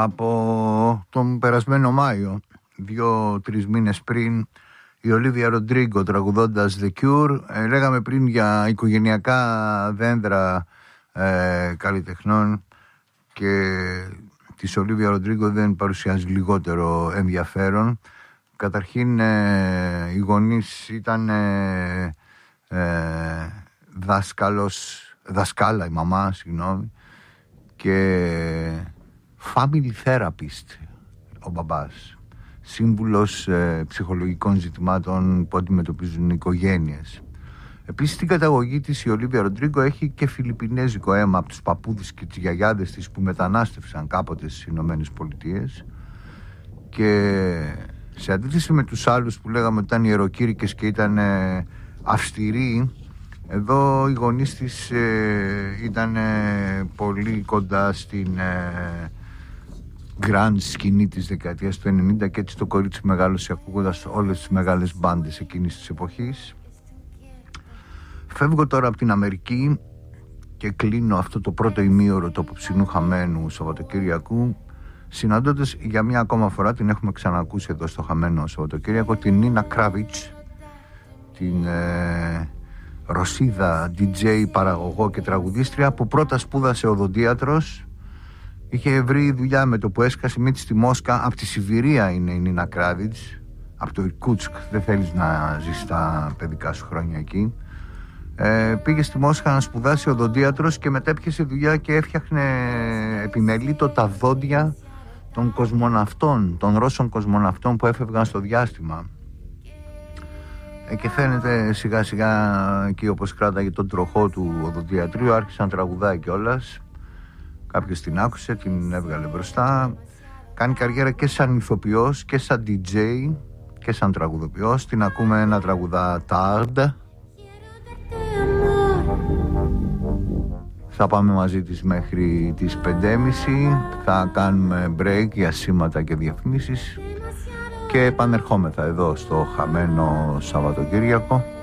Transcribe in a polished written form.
Από τον περασμένο Μάιο, 2-3 μήνες πριν, η Ολίβια Ροντρίγκο τραγουδώντας The Cure. Λέγαμε πριν για οικογενειακά δέντρα καλλιτεχνών, και της Ολίβια Ροντρίγκο δεν παρουσιάζει λιγότερο ενδιαφέρον. Καταρχήν οι γονείς ήταν δασκάλα, η μαμά, συγγνώμη, και family therapist ο μπαμπάς, σύμβουλος ψυχολογικών ζητημάτων που αντιμετωπίζουν οι οικογένειες. Επίσης, στην καταγωγή της η Ολίβια Ροντρίγκο έχει και φιλιππινέζικο αίμα από τους παππούδες και τις γιαγιάδες της που μετανάστευσαν κάποτε στις Ηνωμένες Πολιτείες, και σε αντίθεση με τους άλλους που λέγαμε ότι ήταν ιεροκήρυκες και ήταν αυστηροί, εδώ οι γονείς της ήταν πολύ κοντά στην grand σκηνή της δεκαετίας του 90, και έτσι το κορίτσι μεγάλωσε ακούγοντας όλες τις μεγάλες μπάντες εκείνης της εποχής. Φεύγω τώρα από την Αμερική και κλείνω αυτό το πρώτο ημίωρο του απόψινού χαμένου Σαββατοκύριακου, συναντώντας για μια ακόμα φορά, την έχουμε ξανακούσει εδώ στο χαμένο Σαββατοκύριακο, την Νίνα Κράβιτς, την Ρωσίδα DJ, παραγωγό και τραγουδίστρια, που πρώτα σπούδασε οδοντίατρος. Είχε βρει δουλειά με το που έσκασε μύτη στη Μόσχα. Από τη Σιβηρία είναι η Νίνα Κράβιτς, από το Ιρκούτσκ. Δεν θέλεις να ζεις τα παιδικά σου χρόνια εκεί. Πήγε στη Μόσχα να σπουδάσει οδοντίατρος και μετά έπιασε δουλειά και έφτιαχνε επιμελήτω τα δόντια των κοσμοναυτών, των Ρώσων κοσμοναυτών που έφευγαν στο διάστημα. Και φαίνεται σιγά σιγά εκεί, όπως κράταγε τον τροχό του οδοντιατρίου, άρχισε να τραγουδάει κιόλας. Κάποιος την άκουσε, την έβγαλε μπροστά. Κάνει καριέρα και σαν ηθοποιός και σαν DJ και σαν τραγουδοποιός. Την ακούμε να τραγουδά Tard. Θα πάμε μαζί της μέχρι τις 5.30. Θα κάνουμε break για σήματα και διαφημίσεις και επανερχόμεθα εδώ στο χαμένο Σαββατοκύριακο.